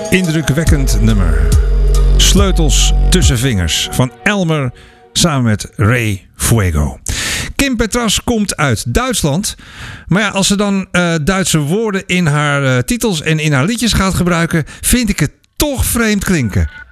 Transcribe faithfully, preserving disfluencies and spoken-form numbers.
Indrukwekkend nummer. Sleutels tussen vingers van Elmer samen met Ray Fuego. Kim Petras komt uit Duitsland. Maar ja, als ze dan uh, Duitse woorden in haar uh, titels en in haar liedjes gaat gebruiken, vind ik het toch vreemd klinken.